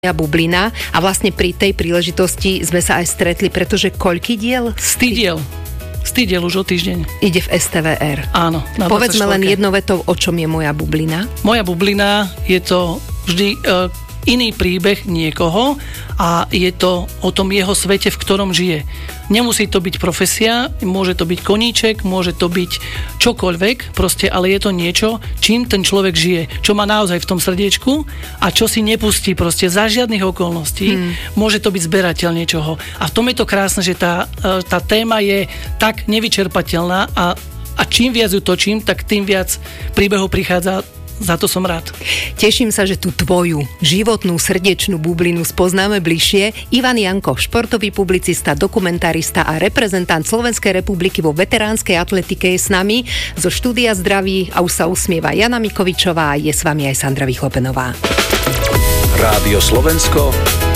bublina a vlastne pri tej príležitosti sme sa aj stretli, pretože koľký diel? 100 diel už o týždeň. Ide v STVR. Áno. Povedzme len jednou vetou, o čom je Moja bublina. Moja bublina je to vždy iný príbeh niekoho a je to o tom jeho svete, v ktorom žije. Nemusí to byť profesia, môže to byť koníček, môže to byť čokoľvek, proste, ale je to niečo, čím ten človek žije, čo má naozaj v tom srdiečku a čo si nepustí proste za žiadnych okolností. Môže to byť zberateľ niečoho. A v tom je to krásne, že tá téma je tak nevyčerpateľná a čím viac ju točím, tak tým viac príbehov prichádza. Za to som rád. Teším sa, že tú tvoju životnú srdečnú bublinu spoznáme bližšie. Ivan Janko, športový publicista, dokumentarista a reprezentant Slovenskej republiky vo veteránskej atletike je s nami. Zo štúdia zdraví a už sa usmieva Jana Mikovičová a je s vami aj Sandra Vychlopenová. Rádio Slovensko,